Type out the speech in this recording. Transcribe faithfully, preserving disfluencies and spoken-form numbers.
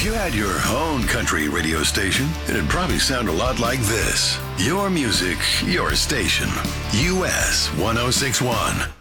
you had your own country radio station, it'd probably sound a lot like this. Your music, your station. U S one oh six one.